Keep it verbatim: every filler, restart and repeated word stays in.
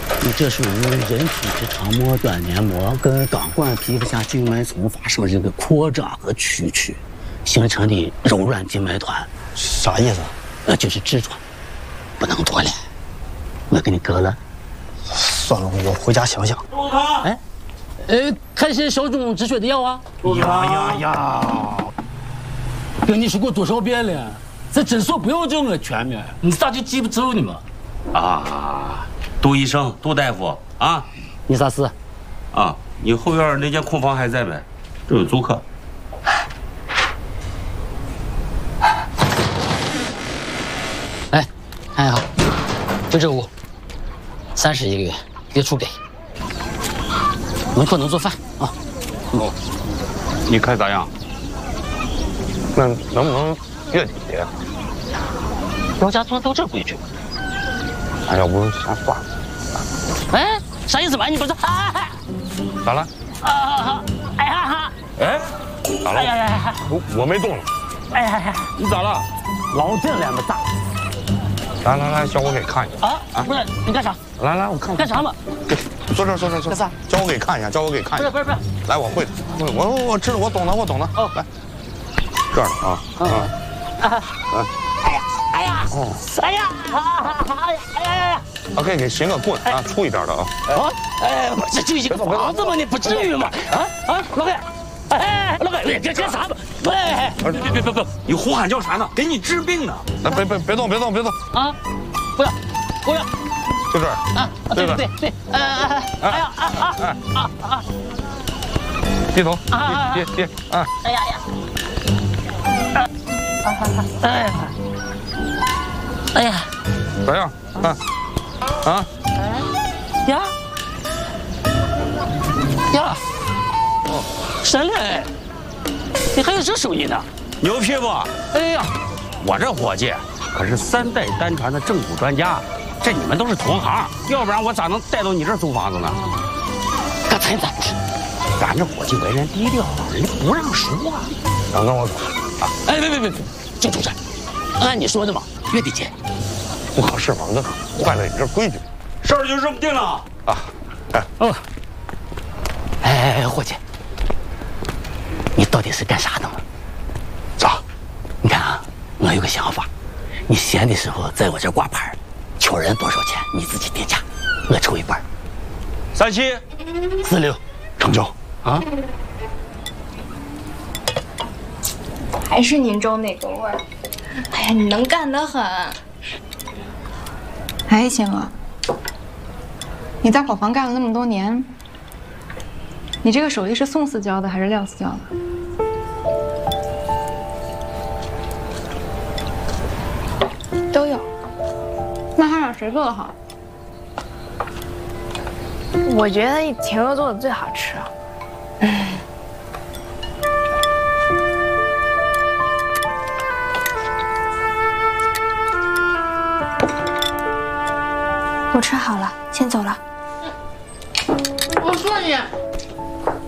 你这属于人体之肠膜端黏膜跟钢管皮肤下静脉丛发生这个扩张和曲曲，形成的柔软静脉团。 啥意思？ 那就是痔疮，不能多了。我给你割了。 算了，我回家想想。 哎，呃，开些消肿止血的药啊。 呀呀呀！ 跟你说过多少遍了，在诊所不要叫我全名，你咋就记不住呢嘛？ 啊，杜医生、杜大夫啊， 你啥事？ 啊，你后院那间空房还在没？这有租客。 哎，还好，就这屋，三十一个月，月初给。门口能做饭啊？ 哦，你看咋样？那能不能月底？ 姚家村都这规矩。 哎，要不先算了。 哎，啥意思嘛？你不是？啊、 咋了？ 啊啊！哎呀哈！ 哎，咋了？ 哎呀呀！ 我我没动了。 哎呀呀！ 你咋了？ 老这两个大。 来来来，叫我给看一下。 啊啊！不是，你干啥？ 来来，我看看。 干啥嘛？ 坐这坐这坐。 干啥？ 叫我给看一下，叫我给看一下。 不是不是不是。 来，我会的，我我我知道，我懂了，我懂了。哦，来，这儿啊啊啊！ 哎呀哎呀！哦，哎呀！哎呀哎呀呀！ 我给你寻个棍啊，粗一点的啊。 啊！哎，我这就一个房子嘛，你不至于嘛？啊啊，老板，哎，老板，别别干啥嘛？喂， 别别别别，你呼喊叫啥呢？给你治病呢！ 来，别别别动，别动，别动啊！不要，不要， 就这儿啊！对对对对，哎哎哎呀啊啊啊啊！ 低头，低低低啊！ 哎呀呀！哎呀！哎呀！ 咋样？看，啊？ 呀呀！哦，神嘞！你还有这手艺呢？ 牛批不？ 哎呀， 我这伙计可是三代单传的正骨专家，这你们都是同行，要不然我咋能带到你这儿租房子呢？ 刚才咋吃？ 咱这伙计为人低调，人家不让说啊。 让跟我走啊！哎，别别别别，就住这，按你说的嘛，月底结。 不合适嘛，那坏了你这规矩。 事儿就这么定了啊！哎哦，哎哎，伙计，你到底是干啥的嘛？ 咋？ 你看啊，我有个想法，你闲的时候在我这挂牌，求人多少钱你自己定价，我抽一半。 三七四六， 成交啊！ 还是宁州那个味儿。哎呀，你能干得很。 哎，仙娥，你在伙房干了那么多年，你这个手艺是宋四教的还是廖四教的？ 都有。 那还让谁做得好？ 我觉得田娥做的最好吃。嗯。我吃好了，先走了。 我说你。